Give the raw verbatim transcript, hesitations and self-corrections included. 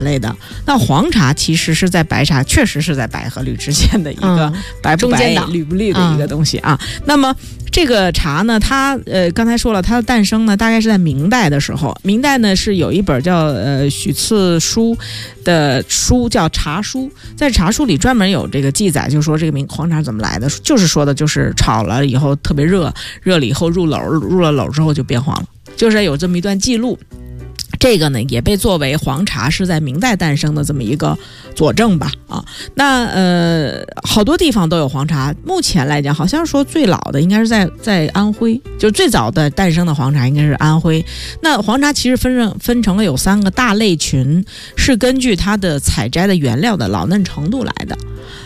类的。那黄茶其实是在白茶，确实是在白和绿之间的一个嗯、 白不白、绿不绿的一个东西啊。嗯、那么这个茶呢，它呃刚才说了，它的诞生呢大概是在明代的时候。明代呢是有一本叫呃许次书的书叫《茶书》，在茶书里专门有这个记载，就说这个明黄茶怎么来的，就是说的就是炒了以后特别热，热了以后入篓，入了篓之后就变黄了，就是有这么一段记录。这个呢也被作为黄茶是在明代诞生的这么一个佐证吧啊。那呃好多地方都有黄茶，目前来讲好像说最老的应该是在在安徽，就最早的诞生的黄茶应该是安徽。那黄茶其实分成分成了有三个大类群，是根据它的采摘的原料的老嫩程度来的。